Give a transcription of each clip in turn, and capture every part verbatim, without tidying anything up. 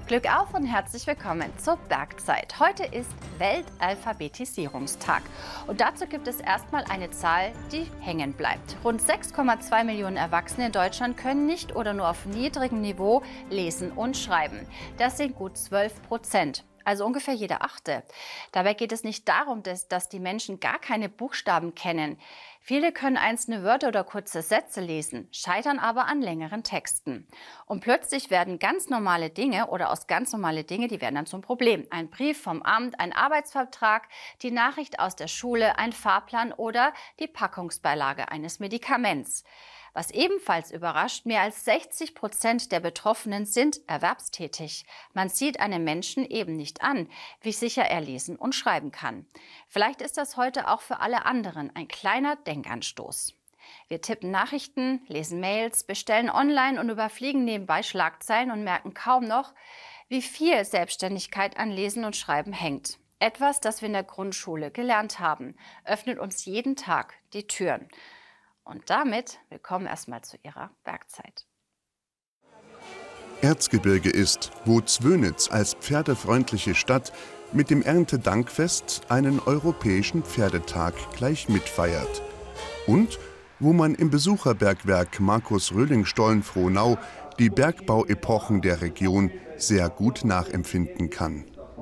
Glück auf und herzlich willkommen zur Bergzeit. Heute ist Weltalphabetisierungstag und dazu gibt es erstmal eine Zahl, die hängen bleibt. Rund sechs Komma zwei Millionen Erwachsene in Deutschland können nicht oder nur auf niedrigem Niveau lesen und schreiben. Das sind gut zwölf Prozent. Also ungefähr jeder Achte. Dabei geht es nicht darum, dass, dass die Menschen gar keine Buchstaben kennen. Viele können einzelne Wörter oder kurze Sätze lesen, scheitern aber an längeren Texten. Und plötzlich werden ganz normale Dinge oder aus ganz normale Dinge, die werden dann zum Problem. Ein Brief vom Amt, ein Arbeitsvertrag, die Nachricht aus der Schule, ein Fahrplan oder die Packungsbeilage eines Medikaments. Was ebenfalls überrascht, mehr als sechzig Prozent der Betroffenen sind erwerbstätig. Man sieht einem Menschen eben nicht an, wie sicher er lesen und schreiben kann. Vielleicht ist das heute auch für alle anderen ein kleiner Denkanstoß. Wir tippen Nachrichten, lesen Mails, bestellen online und überfliegen nebenbei Schlagzeilen und merken kaum noch, wie viel Selbstständigkeit an Lesen und Schreiben hängt. Etwas, das wir in der Grundschule gelernt haben, öffnet uns jeden Tag die Türen. Und damit willkommen erstmal zu Ihrer Bergzeit. Erzgebirge ist, wo Zwönitz als pferdefreundliche Stadt mit dem Erntedankfest einen europäischen Pferdetag gleich mitfeiert. Und wo man im Besucherbergwerk Markus-Röhling-Stollen-Frohnau die Bergbauepochen der Region sehr gut nachempfinden kann.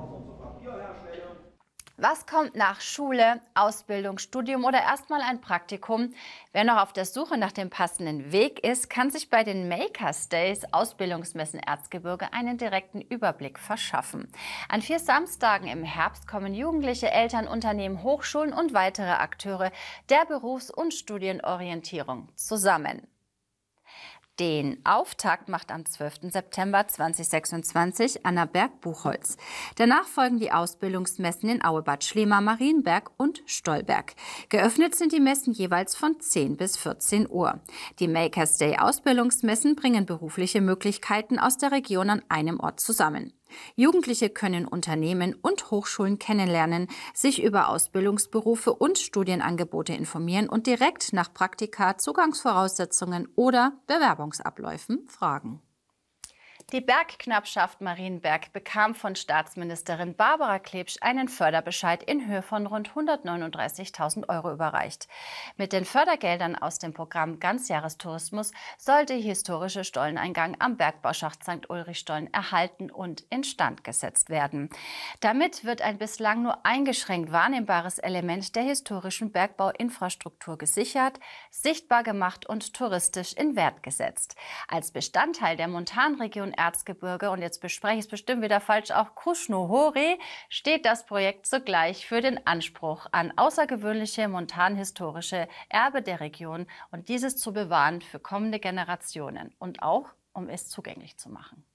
Was kommt nach Schule, Ausbildung, Studium oder erstmal ein Praktikum? Wer noch auf der Suche nach dem passenden Weg ist, kann sich bei den Makers Days Ausbildungsmessen Erzgebirge einen direkten Überblick verschaffen. An vier Samstagen im Herbst kommen Jugendliche, Eltern, Unternehmen, Hochschulen und weitere Akteure der Berufs- und Studienorientierung zusammen. Den Auftakt macht am zwölften September zweitausendsechsundzwanzig Anna Berg-Buchholz. Danach folgen die Ausbildungsmessen in Aue-Bad Schlema, Marienberg und Stolberg. Geöffnet sind die Messen jeweils von zehn bis vierzehn Uhr. Die Makers Day Ausbildungsmessen bringen berufliche Möglichkeiten aus der Region an einem Ort zusammen. Jugendliche können Unternehmen und Hochschulen kennenlernen, sich über Ausbildungsberufe und Studienangebote informieren und direkt nach Praktika, Zugangsvoraussetzungen oder Bewerbungsabläufen fragen. Die Bergknappschaft Marienberg bekam von Staatsministerin Barbara Klepsch einen Förderbescheid in Höhe von rund hundertneununddreißigtausend Euro überreicht. Mit den Fördergeldern aus dem Programm Ganzjahrestourismus soll der historische Stolleneingang am Bergbauschacht Sankt Ulrich-Stollen erhalten und instand gesetzt werden. Damit wird ein bislang nur eingeschränkt wahrnehmbares Element der historischen Bergbauinfrastruktur gesichert, sichtbar gemacht und touristisch in Wert gesetzt. Als Bestandteil der Montanregion Erzgebirge, und jetzt bespreche ich es bestimmt wieder falsch, auch Krušnohoří, steht das Projekt zugleich für den Anspruch an außergewöhnliche montanhistorische Erbe der Region und dieses zu bewahren für kommende Generationen und auch, um es zugänglich zu machen.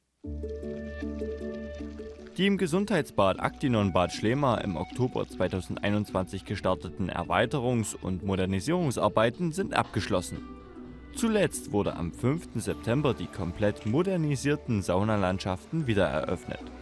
Die im Gesundheitsbad Aktinon Bad Schlema im Oktober zweitausendeinundzwanzig gestarteten Erweiterungs- und Modernisierungsarbeiten sind abgeschlossen. Zuletzt wurde am fünften September die komplett modernisierten Saunalandschaften wieder eröffnet.